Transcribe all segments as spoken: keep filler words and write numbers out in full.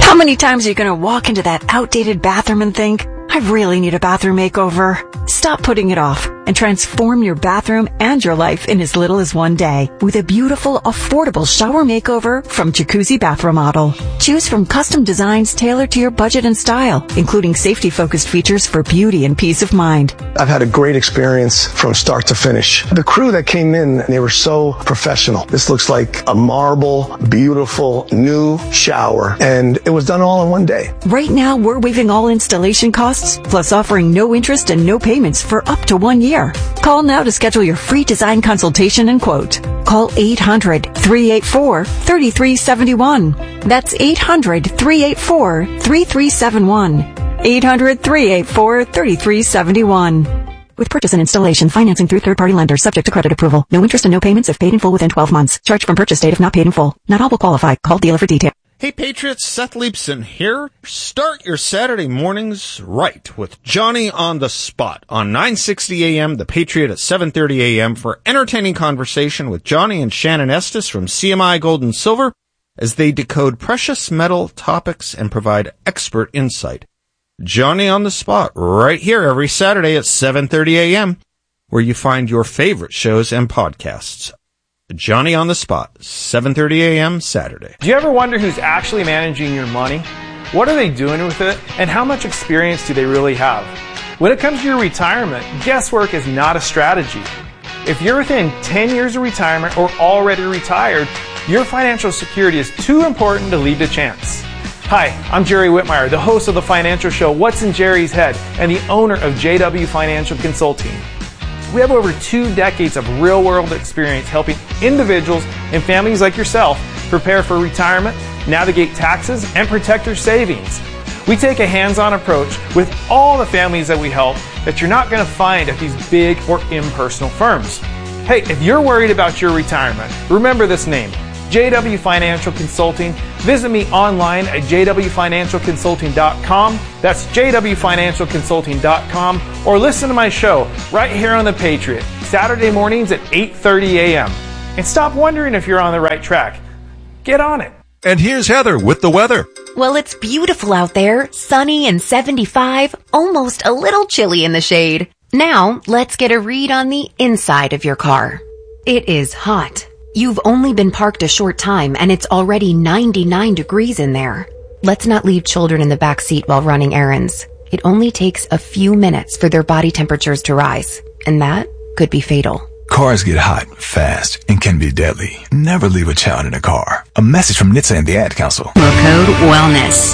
How many times are you going to walk into that outdated bathroom and think, I really need a bathroom makeover? Stop putting it off and transform your bathroom and your life in as little as one day with a beautiful, affordable shower makeover from Jacuzzi Bath Remodel. Choose from custom designs tailored to your budget and style, including safety-focused features for beauty and peace of mind. I've had a great experience from start to finish. The crew that came in, they were so professional. This looks like a marble, beautiful, new shower, and it was done all in one day. Right now, we're waiving all installation costs, plus offering no interest and no payments for up to one year. Call now to schedule your free design consultation and quote. Call eight hundred, three eight four, three three seven one. That's eight hundred, three eight four, three three seven one. eight hundred, three eight four, three three seven one. With purchase and installation, financing through third-party lenders subject to credit approval. No interest and no payments if paid in full within twelve months. Charge from purchase date if not paid in full. Not all will qualify. Call dealer for details. Hey Patriots, Seth Leibson here. Start your Saturday mornings right with Johnny on the Spot on nine sixty a.m. The Patriot at seven thirty a.m. for entertaining conversation with Johnny and Shannon Estes from C M I Gold and Silver as they decode precious metal topics and provide expert insight. Johnny on the Spot right here every Saturday at seven thirty a.m. where you find your favorite shows and podcasts. Johnny on the Spot, seven thirty a.m. Saturday. Do you ever wonder who's actually managing your money? What are they doing with it? And how much experience do they really have? When it comes to your retirement, guesswork is not a strategy. If you're within ten years of retirement or already retired, your financial security is too important to leave to chance. Hi, I'm Jerry Whitmire, the host of the financial show What's in Jerry's Head and the owner of J W Financial Consulting. We have over two decades of real-world experience helping individuals and families like yourself prepare for retirement, navigate taxes, and protect their savings. We take a hands-on approach with all the families that we help that you're not going to find at these big or impersonal firms. Hey, if you're worried about your retirement, remember this name, J W Financial Consulting. Visit me online at j w financial consulting dot com. That's j w financial consulting dot com. Or listen to my show right here on The Patriot, Saturday mornings at eight thirty a.m. And stop wondering if you're on the right track. Get on it. And here's Heather with the weather. Well, it's beautiful out there, sunny and seventy-five, almost a little chilly in the shade. Now, let's get a read on the inside of your car. It is hot. You've only been parked a short time and it's already ninety-nine degrees in there. Let's not leave children in the back seat while running errands. It only takes a few minutes for their body temperatures to rise, and that could be fatal. Cars get hot, fast, and can be deadly. Never leave a child in a car. A message from N H T S A and the Ad Council. Code Wellness.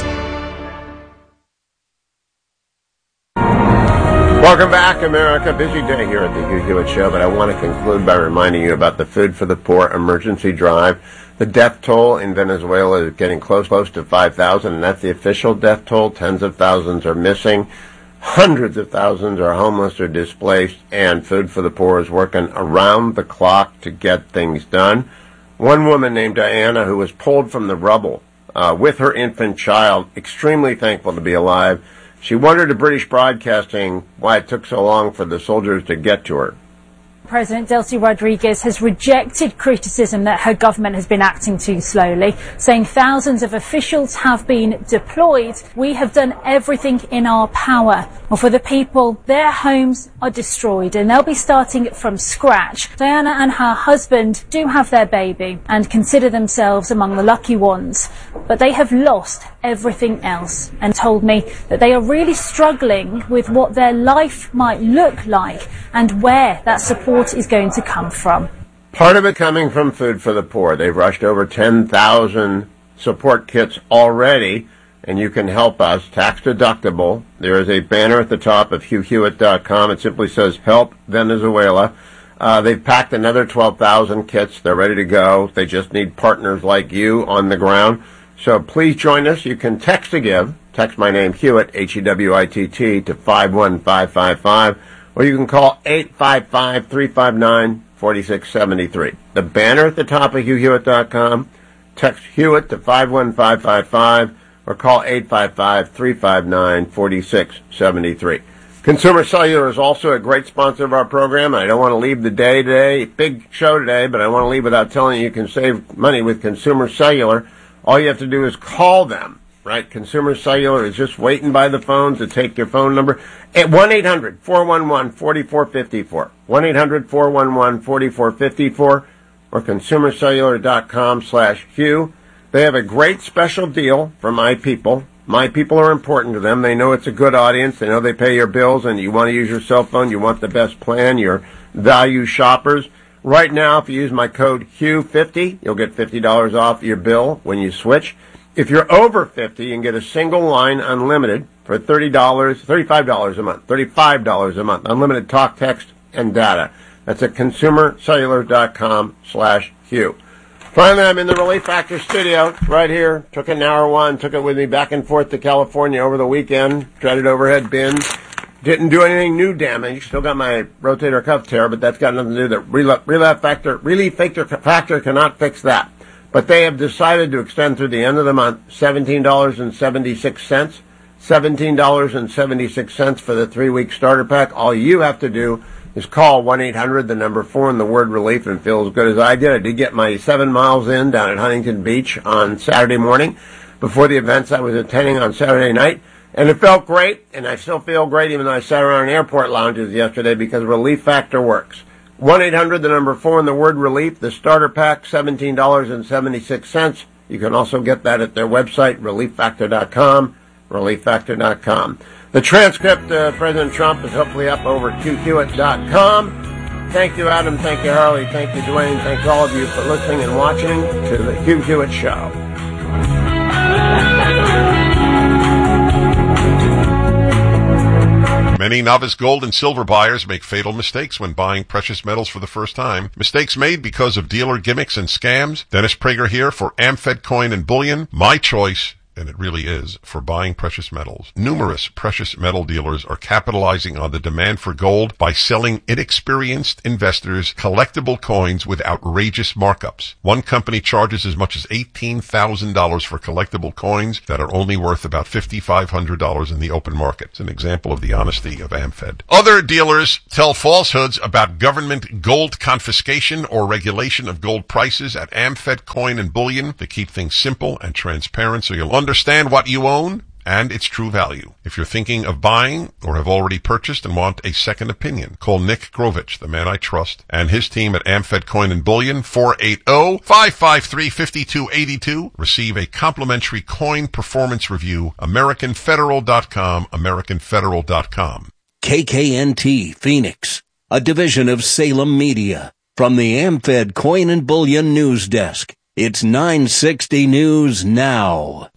Welcome back, America. Busy day here at the Hugh Hewitt Show, but I want to conclude by reminding you about the Food for the Poor emergency drive. The death toll in Venezuela is getting close, close to five thousand, and that's the official death toll. Tens of thousands are missing. Hundreds of thousands are homeless or displaced, and Food for the Poor is working around the clock to get things done. One woman named Diana, who was pulled from the rubble uh, with her infant child, extremely thankful to be alive. She wondered to British Broadcasting why it took so long for the soldiers to get to her. President Delcy Rodriguez has rejected criticism that her government has been acting too slowly, saying thousands of officials have been deployed. We have done everything in our power. Well, for the people, their homes are destroyed and they'll be starting from scratch. Diana and her husband do have their baby and consider themselves among the lucky ones, but they have lost everything else and told me that they are really struggling with what their life might look like and where that support is going to come from. Part of it coming from Food for the Poor. They've rushed over ten thousand support kits already, and you can help us, tax deductible. There is a banner at the top of hugh hewitt dot com. It simply says, Help Venezuela. Uh, they've packed another twelve thousand kits. They're ready to go. They just need partners like you on the ground. So please join us. You can text to give. Text my name, Hewitt, H E W I T T, to five one five five five. Or you can call eight five five, three five nine, four six seven three. The banner at the top of hugh hewitt dot com. Text Hewitt to five one five five five or call eight five five, three five nine, four six seven three. Consumer Cellular is also a great sponsor of our program. I don't want to leave the day today, big show today, but I want to leave without telling you you can save money with Consumer Cellular. All you have to do is call them right? Consumer Cellular is just waiting by the phone to take your phone number at one eight hundred four one one four four five four. one eight hundred four one one four four five four or consumercellular.com slash Hugh. They have a great special deal for my people. My people are important to them. They know it's a good audience. They know they pay your bills, and you want to use your cell phone. You want the best plan. You're value shoppers. Right now, if you use my code Hugh fifty, you'll get fifty dollars off your bill when you switch. If you're over fifty, you can get a single line unlimited for thirty dollars, thirty-five dollars a month, thirty-five dollars a month, unlimited talk, text, and data. That's at consumercellular.com slash Hugh. Finally, I'm in the Relief Factor studio right here. Took an hour one, took it with me back and forth to California over the weekend. Dreaded overhead bins. Didn't do anything new damage. Still got my rotator cuff tear, but that's got nothing to do with it. Relief, relief factor, relief factor, factor cannot fix that. But they have decided to extend through the end of the month seventeen dollars and seventy-six cents. seventeen dollars and seventy-six cents for the three-week starter pack. All you have to do is call one eight hundred, the number four, and the word relief, and feel as good as I did. I did get my seven miles in down at Huntington Beach on Saturday morning before the events I was attending on Saturday night. And it felt great, and I still feel great even though I sat around in airport lounges yesterday because Relief Factor works. one eight hundred, the number four, and the word relief, the starter pack, seventeen dollars and seventy-six cents. You can also get that at their website, relief factor dot com, relief factor dot com. The transcript of uh, President Trump is hopefully up over Q Hewitt dot com. Thank you, Adam. Thank you, Harley. Thank you, Dwayne. Thanks all of you for listening and watching to the Hugh Hewitt Show. Many novice gold and silver buyers make fatal mistakes when buying precious metals for the first time. Mistakes made because of dealer gimmicks and scams. Dennis Prager here for AmFed Coin and Bullion. My choice, and it really is, for buying precious metals. Numerous precious metal dealers are capitalizing on the demand for gold by selling inexperienced investors collectible coins with outrageous markups. One company charges as much as eighteen thousand dollars for collectible coins that are only worth about five thousand five hundred dollars in the open market. It's an example of the honesty of AmFed. Other dealers tell falsehoods about government gold confiscation or regulation of gold prices at AmFed Coin and Bullion to keep things simple and transparent so you'll understand what you own and its true value. If you're thinking of buying or have already purchased and want a second opinion, call Nick Grovich, the man I trust, and his team at AmFed Coin and Bullion, four eight zero, five five three, five two eight two. Receive a complimentary coin performance review. American Federal dot com, American Federal dot com. K K N T Phoenix, a division of Salem Media. From the AmFed Coin and Bullion News Desk, it's nine sixty News Now.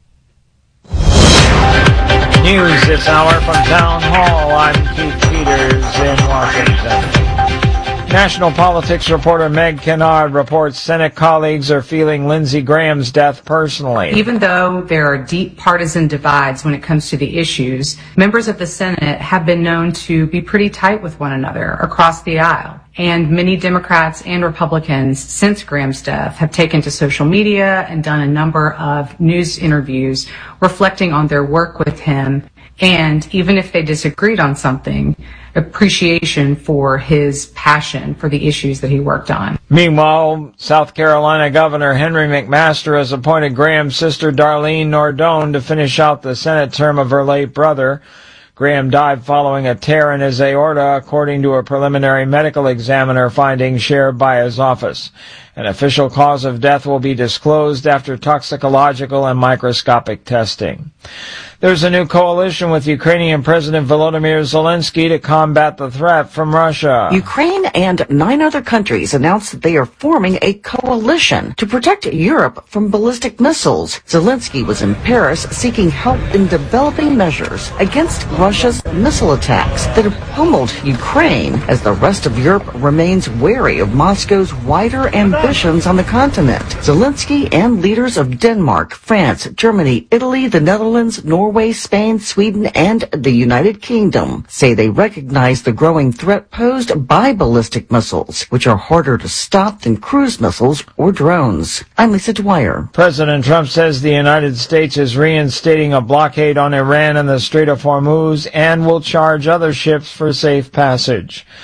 News this hour from Town Hall. I'm Keith Peters in Washington. National politics reporter Meg Kennard reports Senate colleagues are feeling Lindsey Graham's death personally. Even though there are deep partisan divides when it comes to the issues, members of the Senate have been known to be pretty tight with one another across the aisle. And many Democrats and Republicans since Graham's death have taken to social media and done a number of news interviews reflecting on their work with him, and even if they disagreed on something, appreciation for his passion for the issues that he worked on. Meanwhile, South Carolina Governor Henry McMaster has appointed Graham's sister Darlene Nordone to finish out the Senate term of her late brother. Graham died following a tear in his aorta, according to a preliminary medical examiner finding shared by his office. An official cause of death will be disclosed after toxicological and microscopic testing. There's a new coalition with Ukrainian President Volodymyr Zelensky to combat the threat from Russia. Ukraine and nine other countries announced that they are forming a coalition to protect Europe from ballistic missiles. Zelensky was in Paris seeking help in developing measures against Russia's missile attacks that have pummeled Ukraine as the rest of Europe remains wary of Moscow's wider ambitions on the continent. Zelensky and leaders of Denmark, France, Germany, Italy, the Netherlands, Norway, Norway, Spain, Sweden, and the United Kingdom say they recognize the growing threat posed by ballistic missiles, which are harder to stop than cruise missiles or drones. I'm Lisa Dwyer. President Trump says the United States is reinstating a blockade on Iran in the Strait of Hormuz and will charge other ships for safe passage.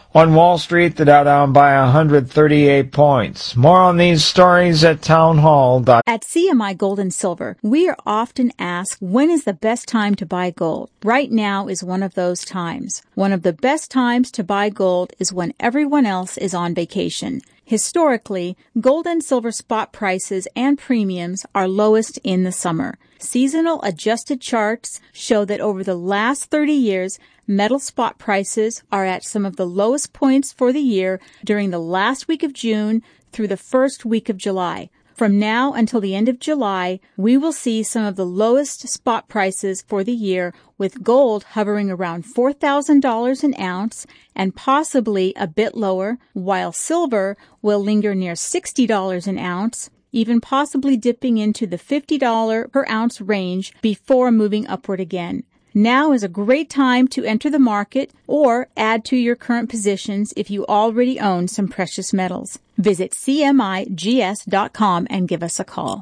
On Wall Street, the Dow down by one hundred thirty-eight points. More on these stories at townhall dot com. At C M I Gold and Silver, we are often asked, when is the best time to buy gold? Right now is one of those times. One of the best times to buy gold is when everyone else is on vacation. Historically, gold and silver spot prices and premiums are lowest in the summer. Seasonal adjusted charts show that over the last thirty years, metal spot prices are at some of the lowest points for the year during the last week of June through the first week of July. From now until the end of July, we will see some of the lowest spot prices for the year, with gold hovering around four thousand dollars an ounce and possibly a bit lower, while silver will linger near sixty dollars an ounce, even possibly dipping into the fifty dollars per ounce range before moving upward again. Now is a great time to enter the market or add to your current positions if you already own some precious metals. Visit C M I G S dot com and give us a call.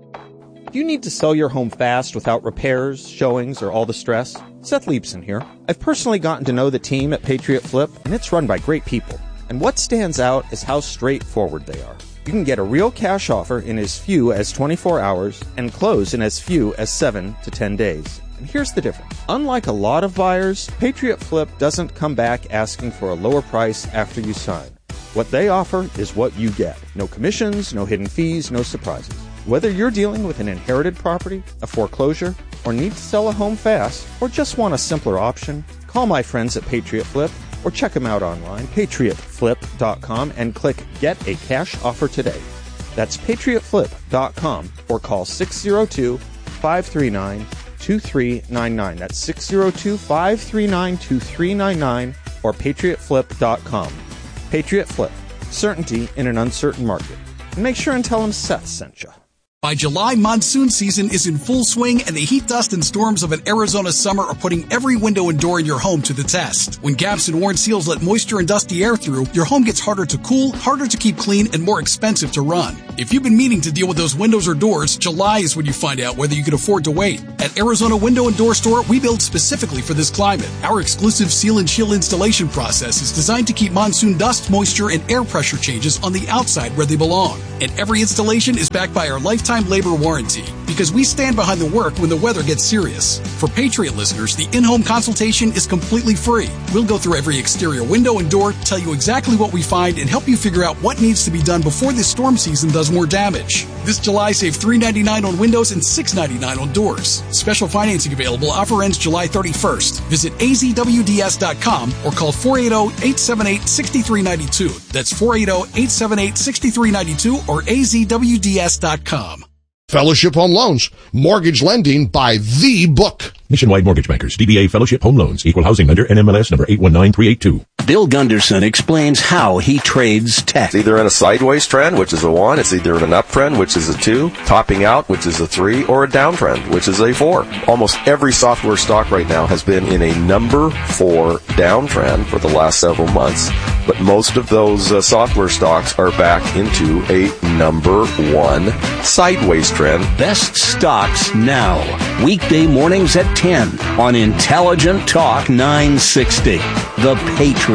Do you need to sell your home fast without repairs, showings, or all the stress? Seth Leibson here. I've personally gotten to know the team at Patriot Flip, and it's run by great people. And what stands out is how straightforward they are. You can get a real cash offer in as few as twenty-four hours and close in as few as seven to ten days. And here's the difference. Unlike a lot of buyers, Patriot Flip doesn't come back asking for a lower price after you sign. What they offer is what you get. No commissions, no hidden fees, no surprises. Whether you're dealing with an inherited property, a foreclosure, or need to sell a home fast, or just want a simpler option, call my friends at Patriot Flip or check them out online, patriot flip dot com, and click Get a Cash Offer today. That's patriot flip dot com or call six oh two, five three nine, two three nine nine. That's six oh two, five three nine, two three nine nine or patriot flip dot com. Patriot Flip. Certainty in an uncertain market. And make sure and tell them Seth sent you. By July, monsoon season is in full swing, and the heat, dust, and storms of an Arizona summer are putting every window and door in your home to the test. When gaps and worn seals let moisture and dusty air through, your home gets harder to cool, harder to keep clean, and more expensive to run. If you've been meaning to deal with those windows or doors, July is when you find out whether you can afford to wait. At Arizona Window and Door Store, we build specifically for this climate. Our exclusive seal and chill installation process is designed to keep monsoon dust, moisture, and air pressure changes on the outside where they belong. And every installation is backed by our lifetime labor warranty, because we stand behind the work when the weather gets serious. For Patriot listeners, the in-home consultation is completely free. We'll go through every exterior window and door, tell you exactly what we find, and help you figure out what needs to be done before this storm season does more damage. This July, save three dollars and ninety-nine cents on windows and six dollars and ninety-nine cents on doors. Special financing available. Offer ends July thirty-first. Visit A Z W D S dot com or call four eight zero, eight seven eight, six three nine two. That's four eight zero, eight seven eight, six three nine two or A Z W D S dot com. Fellowship Home Loans. Mortgage lending by the book. Nationwide Mortgage Bankers, D B A Fellowship Home Loans, Equal Housing Lender, N M L S number eight one nine three eight two. Bill Gunderson explains how he trades tech. It's either in a sideways trend, which is a one, it's either in an uptrend, which is a two, topping out, which is a three, or a downtrend, which is a four. Almost every software stock right now has been in a number four downtrend for the last several months, but most of those uh, software stocks are back into a number one sideways trend. Best stocks now. Weekday mornings at ten on Intelligent Talk nine sixty. The Patriot.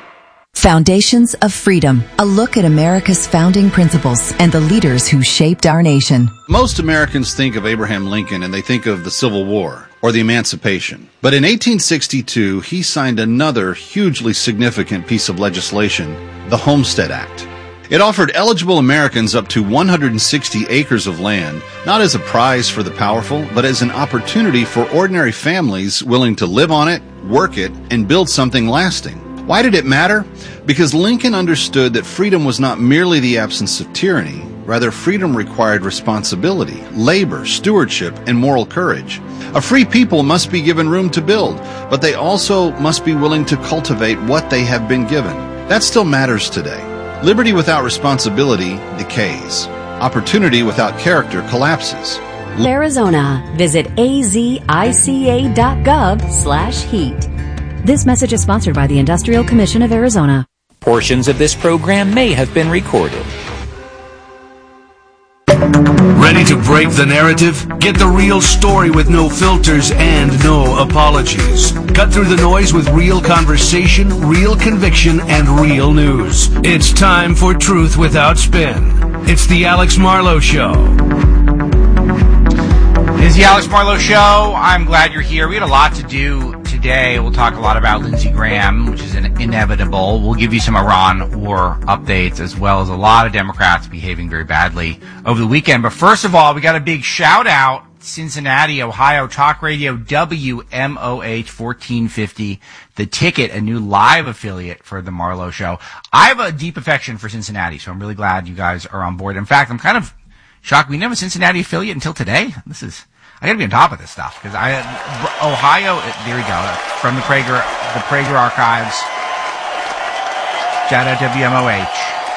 Foundations of Freedom, a look at America's founding principles and the leaders who shaped our nation. Most Americans think of Abraham Lincoln and they think of the Civil War or the Emancipation. But in eighteen sixty-two, he signed another hugely significant piece of legislation, the Homestead Act. It offered eligible Americans up to one hundred sixty acres of land, not as a prize for the powerful, but as an opportunity for ordinary families willing to live on it, work it, and build something lasting. Why did it matter? Because Lincoln understood that freedom was not merely the absence of tyranny. Rather, freedom required responsibility, labor, stewardship, and moral courage. A free people must be given room to build, but they also must be willing to cultivate what they have been given. That still matters today. Liberty without responsibility decays. Opportunity without character collapses. Arizona. Visit A Z I C A dot gov slash heat. This message is sponsored by the Industrial Commission of Arizona. Portions of this program may have been recorded. Ready to break the narrative? Get the real story with no filters and no apologies. Cut through the noise with real conversation, real conviction, and real news. It's time for Truth Without Spin. It's the Alex Marlowe Show. It is the Alex Marlowe Show. I'm glad you're here. We had a lot to do today. We'll talk a lot about Lindsey Graham, which is an inevitable. We'll give you some Iran war updates, as well as a lot of Democrats behaving very badly over the weekend. But first of all, we got a big shout out. Cincinnati, Ohio, Talk Radio, W M O H fourteen fifty, The Ticket, a new live affiliate for the Marlowe Show. I have a deep affection for Cincinnati, so I'm really glad you guys are on board. In fact, I'm kind of shocked we didn't have a Cincinnati affiliate until today. This is, I gotta be on top of this stuff, because I, Ohio, there we go, from the Prager, the Prager archives. Shout out W M O H.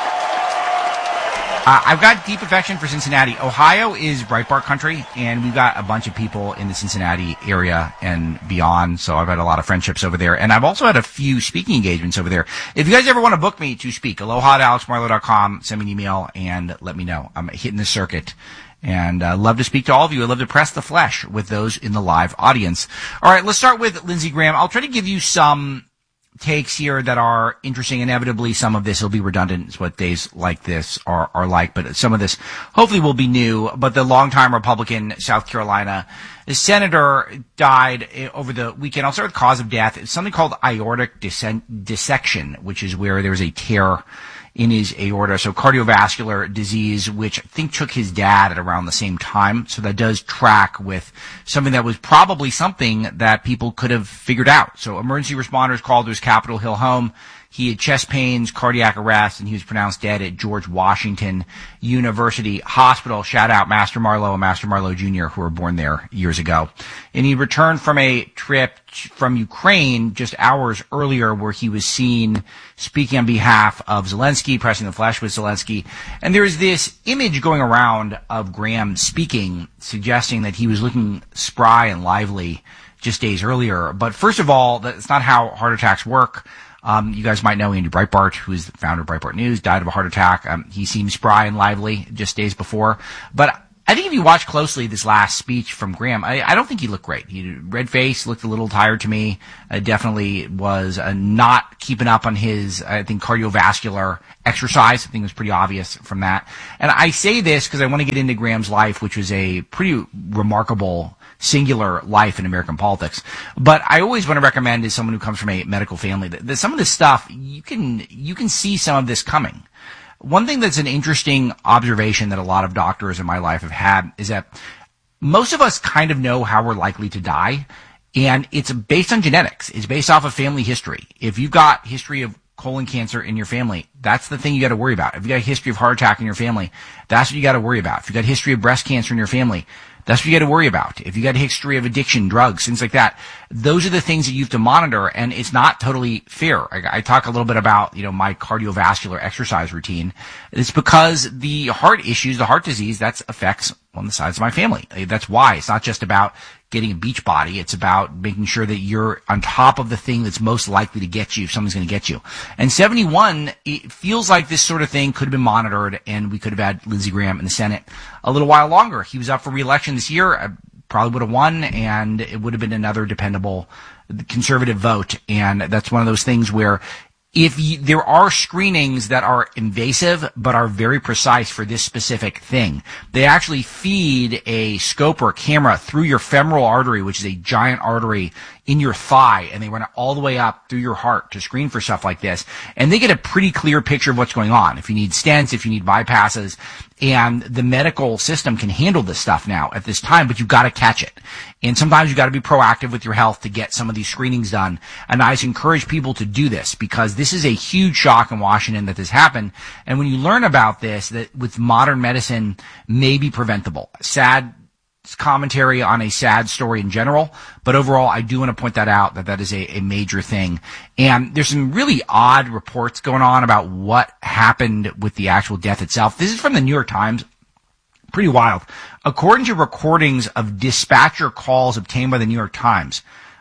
Uh, I've got deep affection for Cincinnati. Ohio is Breitbart country, and we've got a bunch of people in the Cincinnati area and beyond, so I've had a lot of friendships over there. And I've also had a few speaking engagements over there. If you guys ever want to book me to speak, aloha at alex marlowe dot com, send me an email and let me know. I'm hitting the circuit. And uh, love to speak to all of you. I'd love to press the flesh with those in the live audience. All right, let's start with Lindsey Graham. I'll try to give you some takes here that are interesting. Inevitably, some of this will be redundant. It's what days like this are, are like, but some of this hopefully will be new. But the longtime Republican South Carolina senator died over the weekend. I'll start with cause of death. It's something called aortic dissection, which is where there's a tear in his aorta, so cardiovascular disease, which I think took his dad at around the same time. So that does track with something that was probably something that people could have figured out. So emergency responders called to his Capitol Hill home. He had chest pains, cardiac arrest, and he was pronounced dead at George Washington University Hospital. Shout out Master Marlowe and Master Marlowe Junior, who were born there years ago. And he returned from a trip from Ukraine just hours earlier, where he was seen speaking on behalf of Zelensky, pressing the flesh with Zelensky. And there is this image going around of Graham speaking, suggesting that he was looking spry and lively just days earlier. But first of all, that's not how heart attacks work. Um, you guys might know Andy Breitbart, who is the founder of Breitbart News, died of a heart attack. Um, he seemed spry and lively just days before. But I think if you watch closely this last speech from Graham, I, I don't think he looked great. He red face, looked a little tired to me. Uh, definitely was uh, not keeping up on his, I think, cardiovascular exercise. I think it was pretty obvious from that. And I say this because I want to get into Graham's life, which was a pretty remarkable singular life in American politics. But I always want to recommend, as someone who comes from a medical family, that, that some of this stuff, you can, you can see some of this coming. One thing that's an interesting observation that a lot of doctors in my life have had is that most of us kind of know how we're likely to die, and it's based on genetics. It's based off of family history. If you've got history of colon cancer in your family, that's the thing you got to worry about. If you got a history of heart attack in your family, that's what you got to worry about. If you got a history of breast cancer in your family, that's what you got to worry about. If you got a history of addiction, drugs, things like that, those are the things that you have to monitor, and it's not totally fair. I, I talk a little bit about, you know, my cardiovascular exercise routine. It's because the heart issues, the heart disease, that affects on the sides of my family. That's why. It's not just about getting a beach body. It's about making sure that you're on top of the thing that's most likely to get you if something's going to get you. And seventy-one, it feels like this sort of thing could have been monitored, and we could have had Lindsey Graham in the Senate a little while longer. He was up for re-election this year. I probably would have won, and it would have been another dependable conservative vote. And that's one of those things where if you, there are screenings that are invasive but are very precise for this specific thing, they actually feed a scope or a camera through your femoral artery, which is a giant artery in your thigh, and they run it all the way up through your heart to screen for stuff like this. And they get a pretty clear picture of what's going on. If you need stents, if you need bypasses, and the medical system can handle this stuff now at this time, but you've got to catch it. And sometimes you've got to be proactive with your health to get some of these screenings done. And I encourage people to do this, because this is a huge shock in Washington that this happened. And when you learn about this, that with modern medicine may be preventable. Sad commentary on a sad story in general, but overall I do want to point that out, that that is a, a major thing. And there's some really odd reports going on about what happened with the actual death itself. This is from the New York Times. Pretty wild. According to recordings of dispatcher calls obtained by the New York Times,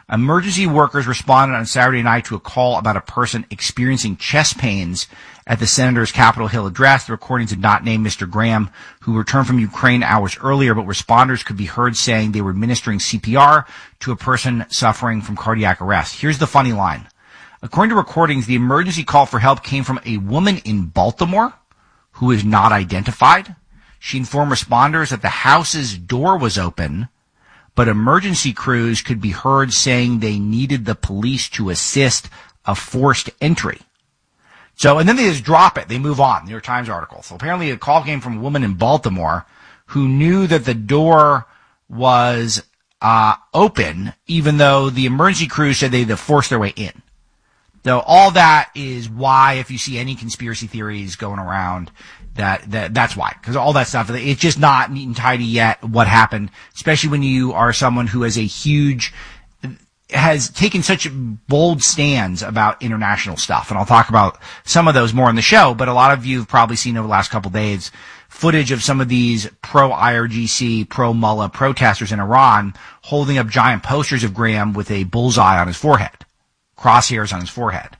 Emergency workers responded on Saturday night to a call about a person experiencing chest pains at the senator's Capitol Hill address. The recordings did not name Mister Graham, who returned from Ukraine hours earlier, but responders could be heard saying they were administering C P R to a person suffering from cardiac arrest. Here's the funny line. According to recordings, the emergency call for help came from a woman in Baltimore who is not identified. She informed responders that the house's door was open, but emergency crews could be heard saying they needed the police to assist a forced entry. So, and then they just drop it. They move on. New York Times article. So apparently a call came from a woman in Baltimore who knew that the door was uh open, even though the emergency crew said they had to force their way in. So all that is why, if you see any conspiracy theories going around, that, that that's why. Because all that stuff, it's just not neat and tidy yet what happened, especially when you are someone who has a huge, has taken such bold stands about international stuff. And I'll talk about some of those more in the show, but a lot of you have probably seen over the last couple of days footage of some of these pro-I R G C, pro-Mullah protesters in Iran holding up giant posters of Graham with a bullseye on his forehead, crosshairs on his forehead.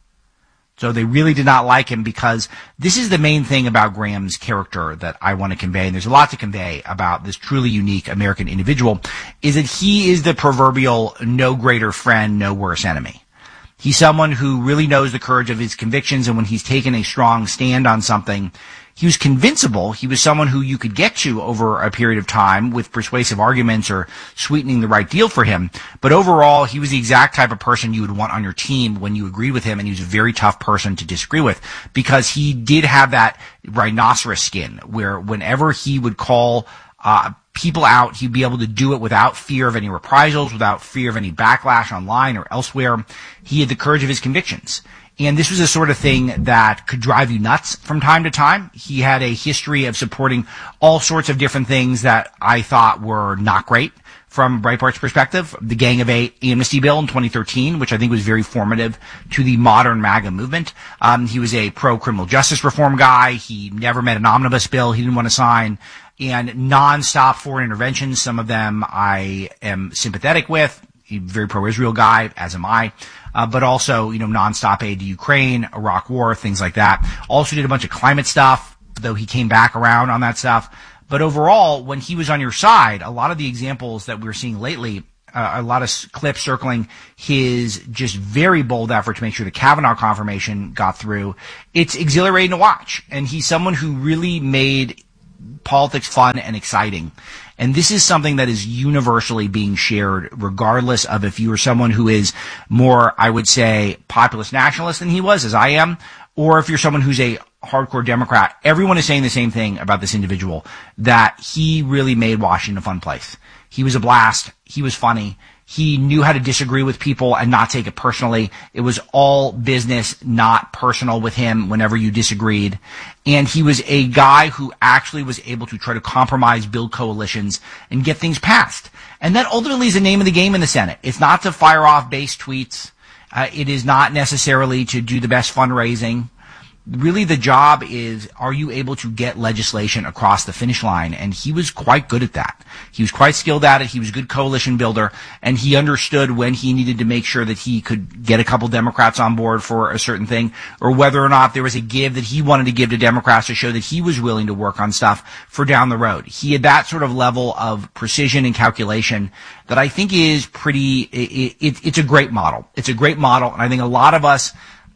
So they really did not like him, because this is the main thing about Graham's character that I want to convey, and there's a lot to convey about this truly unique American individual, is that he is the proverbial no greater friend, no worse enemy. He's someone who really knows the courage of his convictions, and when he's taken a strong stand on something, he was convincible. He was someone who you could get to over a period of time with persuasive arguments or sweetening the right deal for him. But overall, he was the exact type of person you would want on your team when you agreed with him, and he was a very tough person to disagree with, because he did have that rhinoceros skin where whenever he would call uh people out, he'd be able to do it without fear of any reprisals, without fear of any backlash online or elsewhere. He had the courage of his convictions. And this was the sort of thing that could drive you nuts from time to time. He had a history of supporting all sorts of different things that I thought were not great from Breitbart's perspective. The Gang of Eight amnesty bill in twenty thirteen, which I think was very formative to the modern MAGA movement. Um, he was a pro-criminal justice reform guy. He never met an omnibus bill he didn't want to sign. And nonstop foreign interventions, some of them I am sympathetic with. He's a very pro-Israel guy, as am I. Uh, but also, you know, nonstop aid to Ukraine, Iraq war, things like that. Also did a bunch of climate stuff, though he came back around on that stuff. But overall, when he was on your side, a lot of the examples that we're seeing lately, uh, a lot of clips circling his just very bold effort to make sure the Kavanaugh confirmation got through, it's exhilarating to watch. And he's someone who really made politics fun and exciting. And this is something that is universally being shared, regardless of if you are someone who is more, I would say, populist nationalist than he was, as I am, or if you're someone who's a hardcore Democrat. Everyone is saying the same thing about this individual, that he really made Washington a fun place. He was a blast. He was funny. He knew how to disagree with people and not take it personally. It was all business, not personal with him whenever you disagreed. And he was a guy who actually was able to try to compromise, build coalitions, and get things passed. And that ultimately is the name of the game in the Senate. It's not to fire off base tweets. Uh, it is not necessarily to do the best fundraising. Really, the job is, are you able to get legislation across the finish line? And he was quite good at that. He was quite skilled at it. He was a good coalition builder, and he understood when he needed to make sure that he could get a couple Democrats on board for a certain thing, or whether or not there was a give that he wanted to give to Democrats to show that he was willing to work on stuff for down the road. He had that sort of level of precision and calculation that I think is pretty, it, it, it's a great model. It's a great model, and I think a lot of us,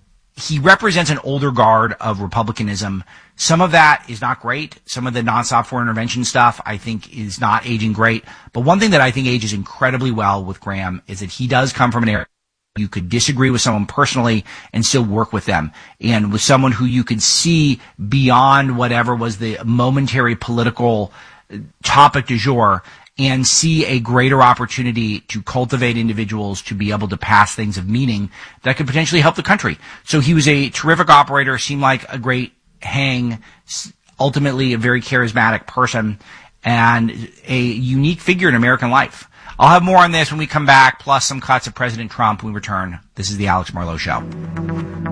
he represents an older guard of Republicanism. Some of that is not great. Some of the nonstop foreign intervention stuff I think is not aging great. But one thing that I think ages incredibly well with Graham is that he does come from an area you could disagree with someone personally and still work with them. And with someone who you could see beyond whatever was the momentary political topic du jour, and see a greater opportunity to cultivate individuals to be able to pass things of meaning that could potentially help the country. So he was a terrific operator, seemed like a great hang, ultimately a very charismatic person, and a unique figure in American life. I'll have more on this when we come back, plus some cuts of President Trump when we return. This is the Alex Marlowe Show.